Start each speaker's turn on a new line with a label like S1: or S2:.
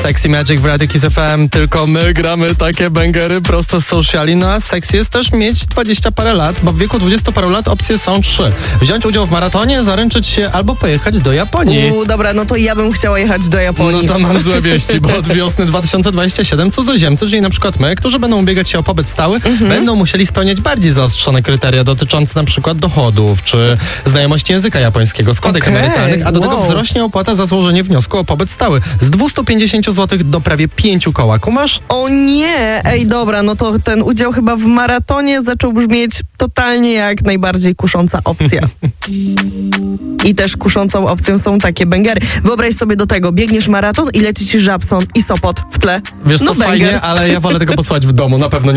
S1: Sexy Magic w Radio Kiss FM, tylko my gramy takie bęgery prosto z sociali, no a sexy jest też mieć 20 parę lat, bo w wieku 20 paru lat opcje są 3. Wziąć udział w maratonie, zaręczyć się albo pojechać do Japonii.
S2: Dobra, no to ja bym chciała jechać do Japonii.
S1: No to mam złe wieści, bo od wiosny 2027 cudzoziemcy, czyli na przykład my, którzy będą ubiegać się o pobyt stały, będą musieli spełniać bardziej zaostrzone kryteria dotyczące na przykład dochodów, czy znajomości języka japońskiego, składek emerytalnych, a do tego wzrośnie opłata za złożenie wniosku o pobyt stały z 250 zł do prawie 5 koła. Kumasz?
S2: O nie! Ej, dobra, no to ten udział chyba w maratonie zaczął brzmieć totalnie jak najbardziej kusząca opcja. I też kuszącą opcją są takie bęgery. Wyobraź sobie do tego, biegniesz maraton i leci ci Żabson i Sopot w tle.
S1: Wiesz,
S2: no
S1: to fajnie, ale ja wolę tego posłuchać w domu, na pewno nie